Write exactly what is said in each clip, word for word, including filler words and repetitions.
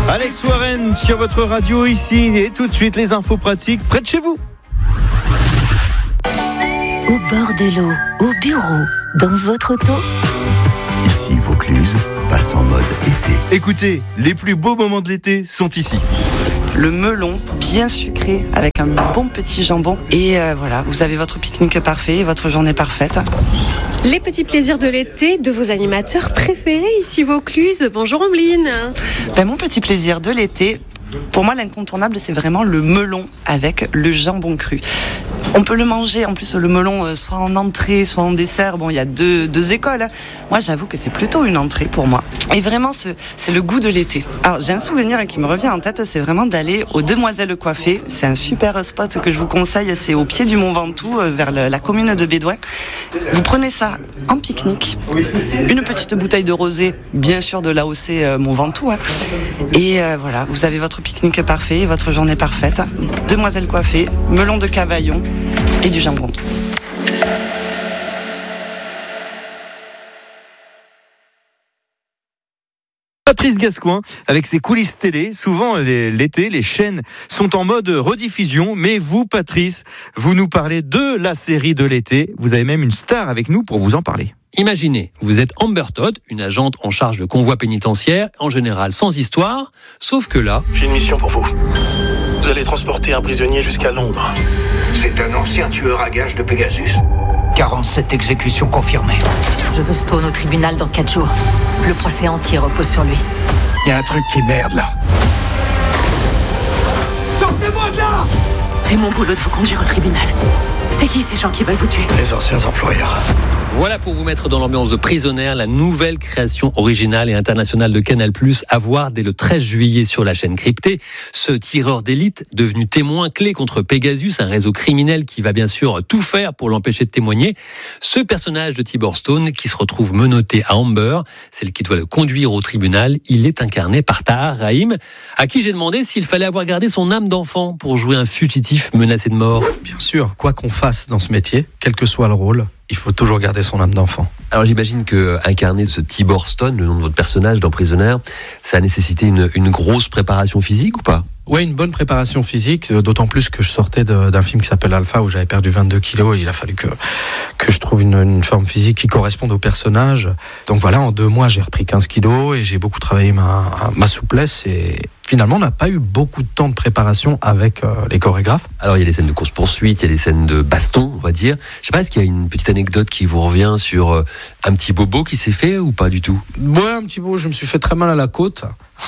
Alex Warren sur votre radio ici et tout de suite les infos pratiques près de chez vous. Au bord de l'eau, au bureau, dans votre auto. Ici Vaucluse passe en mode été. Écoutez, les plus beaux moments de l'été sont ici. Le melon bien sucré avec un bon petit jambon et euh, voilà, vous avez votre pique-nique parfait, votre journée parfaite. Les petits plaisirs de l'été de vos animateurs préférés ici Vaucluse. Bonjour Ambline. Ben, mon petit plaisir de l'été, pour moi l'incontournable c'est vraiment le melon avec le jambon cru. On peut le manger, en plus le melon, soit en entrée, soit en dessert. Bon, il y a deux, deux écoles. Moi, j'avoue que c'est plutôt une entrée pour moi. Et vraiment, ce, c'est le goût de l'été. Alors, j'ai un souvenir qui me revient en tête, c'est vraiment d'aller aux Demoiselles Coiffées. C'est un super spot que je vous conseille. C'est au pied du Mont Ventoux, vers le, la commune de Bédouin. Vous prenez ça en pique-nique, une petite bouteille de rosé, bien sûr de l'A O C euh, Mont Ventoux. Hein. Et euh, voilà, vous avez votre pique-nique parfait, votre journée parfaite. Demoiselles Coiffées, melon de Cavaillon et du jambon. Patrice Gascoin avec ses coulisses télé. Souvent les, l'été, les chaînes sont en mode rediffusion, mais vous, Patrice, vous nous parlez de la série de l'été. Vous avez même une star avec nous pour vous en parler. Imaginez, vous êtes Amber Todd, une agente en charge de convoi pénitentiaire, en général sans histoire, sauf que là... J'ai une mission pour vous. Vous allez transporter un prisonnier jusqu'à Londres. C'est un ancien tueur à gages de Pegasus. quarante-sept exécutions confirmées. Je veux Stone au tribunal dans quatre jours. Le procès entier repose sur lui. Il y a un truc qui merde là. Sortez-moi de là! C'est mon boulot de vous conduire au tribunal. C'est qui ces gens qui veulent vous tuer? Les anciens employeurs. Voilà pour vous mettre dans l'ambiance de Prisonnière, la nouvelle création originale et internationale de Canal+, à voir dès le treize juillet sur la chaîne cryptée. Ce tireur d'élite, devenu témoin clé contre Pegasus, un réseau criminel qui va bien sûr tout faire pour l'empêcher de témoigner. Ce personnage de Tibor Stone, qui se retrouve menotté à Amber, celle qui doit le conduire au tribunal, il est incarné par Tahar Rahim, à qui j'ai demandé s'il fallait avoir gardé son âme d'enfant pour jouer un fugitif menacé de mort. Bien sûr, quoi qu'on fasse dans ce métier, quel que soit le rôle, il faut toujours garder son âme d'enfant. Alors j'imagine que incarner ce Tibor Stone, le nom de votre personnage dans Prisonnière, ça a nécessité une, une grosse préparation physique ou pas ? Oui, une bonne préparation physique, d'autant plus que je sortais de, d'un film qui s'appelle Alpha où j'avais perdu vingt-deux kilos. Il a fallu que, que je trouve une, une forme physique qui corresponde au personnage. Donc voilà, en deux mois, j'ai repris quinze kilos et j'ai beaucoup travaillé ma, ma souplesse. Et finalement, on n'a pas eu beaucoup de temps de préparation avec euh, les chorégraphes. Alors il y a les scènes de course-poursuite, il y a les scènes de baston, on va dire. Je sais pas, est-ce qu'il y a une petite anecdote qui vous revient sur euh, un petit bobo qui s'est fait ou pas du tout ? Ouais, un petit bobo, je me suis fait très mal à la côte.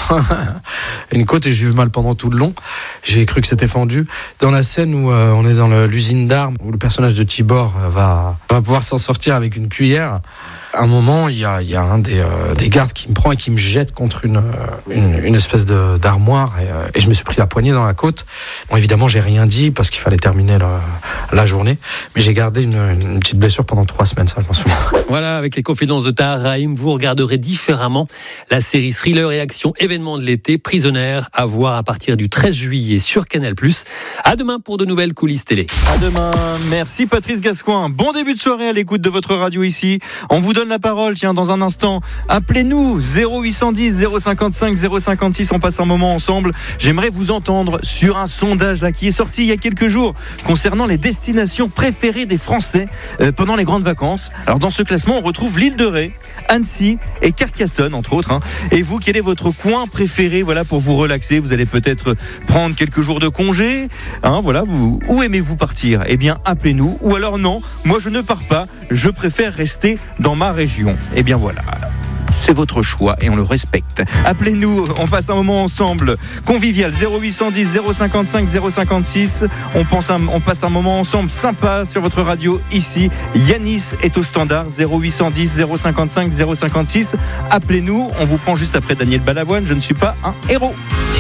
Une côte et j'ai eu mal pendant tout le long. J'ai cru que c'était fendu. Dans la scène où euh, on est dans le, l'usine d'armes, où le personnage de Tibor euh, va, va pouvoir s'en sortir avec une cuillère, à un moment, il y a, il y a un des, euh, des gardes qui me prend et qui me jette contre une, une, une espèce de, d'armoire et, euh, et je me suis pris la poignée dans la côte. Bon, évidemment, j'ai rien dit parce qu'il fallait terminer la, la journée, mais j'ai gardé une, une petite blessure pendant trois semaines, ça je m'en souviens. Voilà, avec les confidences de Tahar Rahim, vous regarderez différemment la série thriller et action événement de l'été, Prisonnière, à voir à partir du treize juillet sur Canal+. À demain pour de nouvelles coulisses télé. À demain. Merci Patrice Gascoin. Bon début de soirée à l'écoute de votre radio ici. On vous donne la parole, tiens, dans un instant. Appelez-nous zéro huit cent dix zéro cinquante-cinq zéro cinquante-six. On passe un moment ensemble. J'aimerais vous entendre sur un sondage là qui est sorti il y a quelques jours concernant les destinations préférées des Français euh, pendant les grandes vacances. Alors dans ce classement, on retrouve l'île de Ré, Annecy et Carcassonne entre autres. Hein. Et vous, quel est votre coin préféré, voilà, pour vous relaxer? Vous allez peut-être prendre quelques jours de congé. Hein, voilà, vous, où aimez-vous partir? Eh bien, appelez-nous. Ou alors non, moi je ne pars pas. Je préfère rester dans ma région. Eh bien voilà, c'est votre choix et on le respecte. Appelez-nous, on passe un moment ensemble convivial. Zéro huit cent dix zéro cinquante-cinq zéro cinquante-six. On, pense un, on passe un moment ensemble sympa sur votre radio ici. Yanis est au standard. Zéro huit cent dix zéro cinquante-cinq zéro cinquante-six. Appelez-nous, on vous prend juste après Daniel Balavoine. Je ne suis pas un héros.